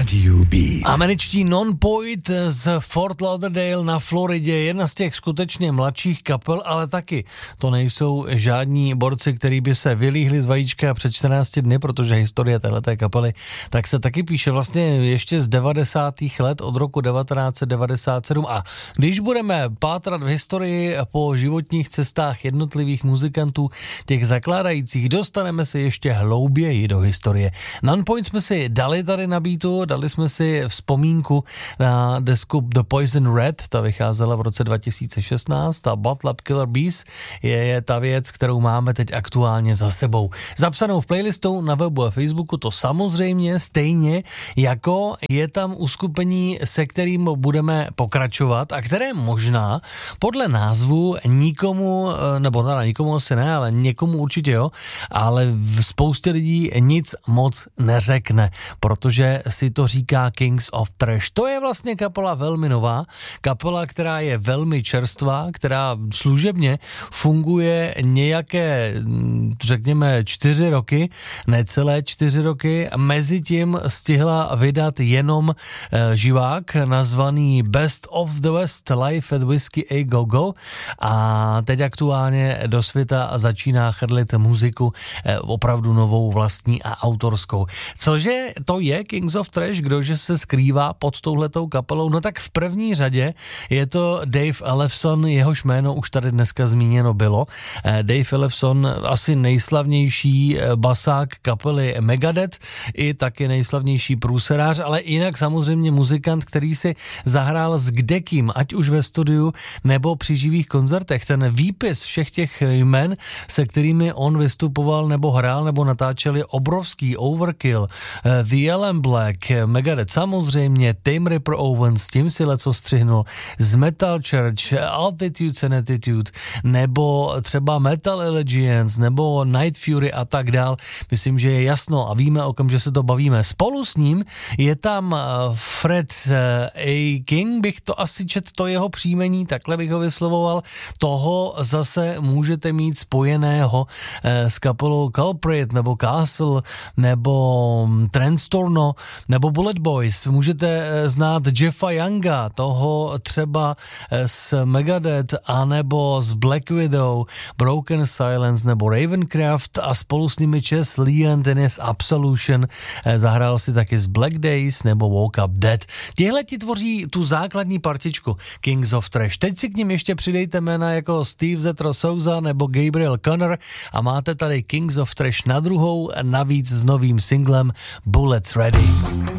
Radio Beat. Američtí Non-Point z Fort Lauderdale na Floridě, jedna z těch skutečně mladších kapel, ale taky to nejsou žádní borci, který by se vylíhli z vajíčka před 14 dny, protože historie téhleté kapely tak se taky píše vlastně ještě z 90. let od roku 1997 a když budeme pátrat v historii po životních cestách jednotlivých muzikantů, těch zakládajících, dostaneme se ještě hlouběji do historie. Non-Point jsme si dali tady na beatu, dali jsme si vzpomínku na desku The Poison Red, ta vycházela v roce 2016 a Butt Lab Killer Bees je ta věc, kterou máme teď aktuálně za sebou. Zapsanou v playlistu na webu a Facebooku to samozřejmě stejně jako je tam uskupení, se kterým budeme pokračovat a které možná podle názvu nikomu, nebo teda nikomu asi ne, ale někomu určitě jo, ale spoustě lidí nic moc neřekne, protože si to říká Kings of Trash. To je vlastně kapela velmi nová, kapela, která je velmi čerstvá, která služebně funguje nějaké, řekněme, 4 roky, necelé 4 roky. Mezitím stihla vydat jenom živák nazvaný Best of the West Live at Whiskey A Go Go a teď aktuálně do světa začíná chrlit muziku opravdu novou, vlastní a autorskou. Cože to je Kings of Trash, kdože se skrývá pod touhletou kapelou? No tak v první řadě je to Dave Ellefson, jehož jméno už tady dneska zmíněno bylo. Dave Ellefson, asi nejslavnější basák kapely Megadeth, i taky nejslavnější průserář, ale jinak samozřejmě muzikant, který si zahrál s kdekým, ať už ve studiu nebo při živých koncertech. Ten výpis všech těch jmen, se kterými on vystupoval nebo hrál nebo natáčel, je obrovský. Overkill, The Alan Black, Megadeth samozřejmě, Tame Ripper Owens, tím si leco střihnul, z Metal Church, Altitudes and Attitude, nebo třeba Metal Allegiance, nebo Night Fury a tak dál. Myslím, že je jasno a víme, o kom že se to bavíme. Spolu s ním je tam Fred A. King, bych to asi četl, to jeho příjmení, takhle bych ho vyslovoval. Toho zase můžete mít spojeného s kapelou Culprit, nebo Castle, nebo Trendstorno, nebo Bullet Boys. Můžete znát Jeffa Younga, toho třeba z Megadeth, anebo z Black Widow, Broken Silence, nebo Ravencraft a spolu s nimi Chess Lee and Dennis Absolution. Zahrál si taky z Black Days nebo Woke Up Dead. Tihle ti tvoří tu základní partičku Kings of Trash. Teď si k nim ještě přidejte jména jako Steve Zetro Souza nebo Gabriel Connor a máte tady Kings of Trash na druhou, navíc s novým singlem Bullets Ready.